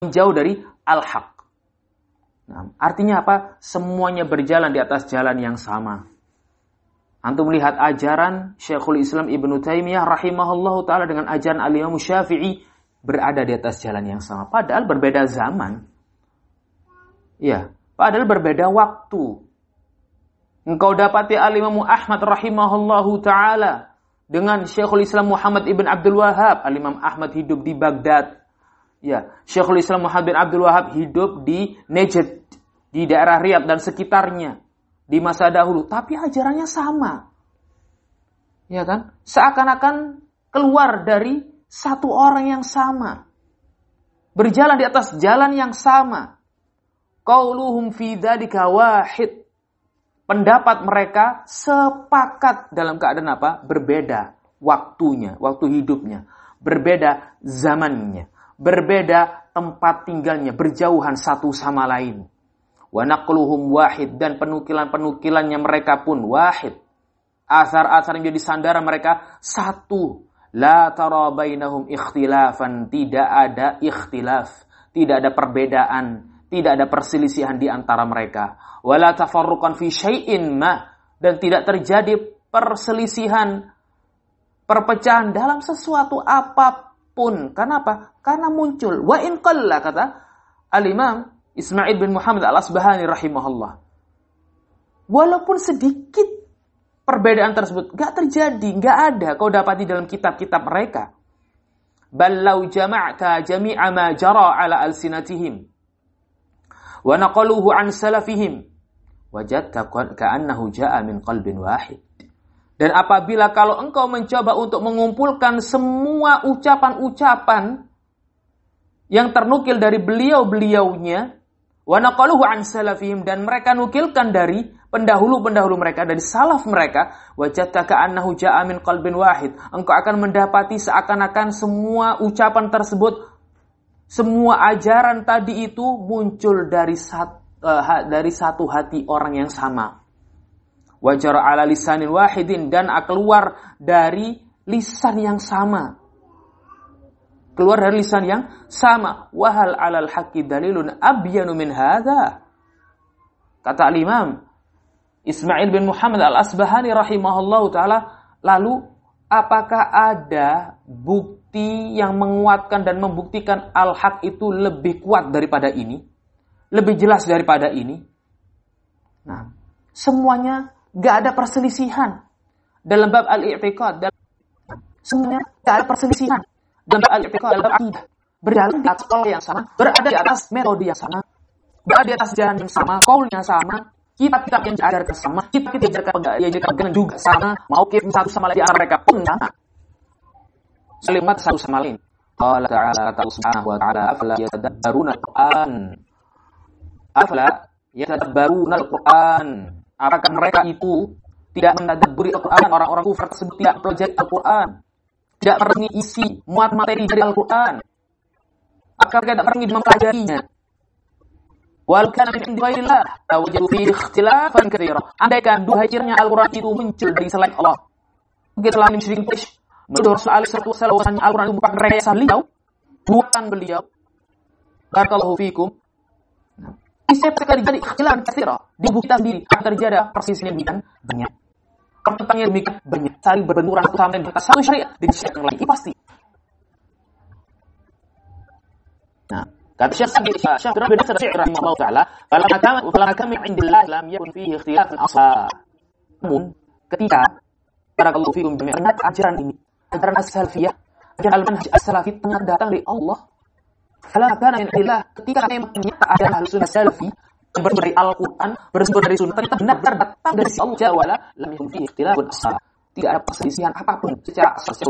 jauh dari al-haq. Nah, artinya apa? Semuanya berjalan di atas jalan yang sama. Antum melihat ajaran Syekhul Islam Ibnu Taimiyah rahimahullahu taala dengan ajaran Al-Imam Syafi'i berada di atas jalan yang sama, padahal berbeda zaman. Ya, padahal berbeda waktu. Engkau dapati Al-Imam Ahmad rahimahullahu taala dengan Syekhul Islam Muhammad ibn Abdul Wahhab. Al-Imam Ahmad hidup di Baghdad. Ya, Syekhul Islam Muhammad bin Abdul Wahhab hidup di Najd, di daerah Riyadh dan sekitarnya di masa dahulu, tapi ajarannya sama. Ya kan? Seakan-akan keluar dari satu orang yang sama. Berjalan di atas jalan yang sama. Qauluhum fi dzalika wahid. Pendapat mereka sepakat dalam keadaan apa? Berbeda waktunya, waktu hidupnya, berbeda zamannya, berbeda tempat tinggalnya, berjauhan satu sama lain. Wa naqluhum wahid, dan penukilan-penukilannya mereka pun wahid. Asar-asar yang jadi sandaran mereka satu. La tara bainahum ikhtilafan, tidak ada ikhtilaf, tidak ada perbedaan, tidak ada perselisihan di antara mereka. Wala tafarruqan fi syai'in ma, dan tidak terjadi perselisihan, perpecahan dalam sesuatu apapun. Kenapa? Karena muncul. Wa in qalla, kata Al-Imam Ismail bin Muhammad Al-Asbahani rahimahullah. Walaupun sedikit perbedaan tersebut gak terjadi, gak ada kau dapati dalam kitab-kitab mereka. Bal law jama'ta jami'a ma jara ala alsinatihim wa naqaluhu an salafihim wajadta ka'annahu ja'a min qalbin wahid. Dan apabila kalau engkau mencoba untuk mengumpulkan semua ucapan-ucapan yang ternukil dari beliau-beliaunya, wa naqaluhu an salafihim, dan mereka nukilkan dari pendahulu-pendahulu mereka, dari salaf mereka, wajadta ka'annahu ja'a min qalbin wahid, engkau akan mendapati seakan-akan semua ucapan tersebut, semua ajaran tadi itu muncul dari satu hati orang yang sama. Wajar ala lisanin wahidin, dan keluar dari lisan yang sama. Keluar dari lisan yang sama. Wahal alal haqqi dalilun abyanu min hadza. Kata Al-Imam Ismail bin Muhammad Al-Asbahani rahimahullahu ta'ala, lalu apakah ada bukti yang menguatkan dan membuktikan al-haq itu lebih kuat daripada ini? Lebih jelas daripada ini? Nah, semuanya gak ada perselisihan. Dalam bab al-i'tiqad, semuanya gak ada perselisihan. Dalam bab al-i'tiqad, dalam bab akidah, berjalan di atas qaul yang sama, berada di atas metode yang sama, berada di atas jalan yang sama, qaul yang sama, kitab-kitab yang diajarkan sama, kitab-kitab yang diajarkan juga sama, mauqif satu sama lain di antara mereka pun sama. Kalimat satu sama lain. Allah Ta'ala subhanahu wa ta'ala, afala yatadabbaruna al-Qur'an. Afala yatadabbaruna al-Qur'an. Apakah mereka itu tidak menadabburi Al-Qur'an? Orang-orang kufar tersebut tidak mempelajari Al-Qur'an, tidak merenungi isi, muat materi dari Al-Qur'an. Apakah tidak merenungi mempelajarinya? Wal kana min ghairillah tawajjadu fi ikhtilafan katsira. Andaikan dua hajirnya Al-Qur'an itu muncul dari selain Allah, begitulah musyrikin Quraisy menuduh Rasul alaihi wasallam bahwasanya Al-Qur'an itu bukan rekayasa beliau, bukan beliau. Barakallahu fikum. Setiap sekali jadi ikhtilaf katsira, di buku kita sendiri akan terjadi persisian demikian banyak. Pertentangan demikian banyak, saling berbenturan satu sama lain atas satu syariat dengan syariat yang lain, itu pasti. Nah, kata Syekh Rabi' bin Sa'id rahimahullah ta'ala, "Falamma kama 'indillah lam yakun fihi ikhtilafun asla." Namun, ketika barakallahu fikum jami'an ajaran ini, ajaran as-salafiyah, ajaran al-manhaj as-salafi tengah datang dari Allah. Falamma kana 'indillah, ketika memangnya ajaran al-sunnah salafi yang bersumber dari Al-Qur'an, bersumber dari sunnah, ternyata benar datang dari Allah Jalla wa ala, lam yakun fihi ikhtilafun asla. Tidak ada perselisihan apapun secara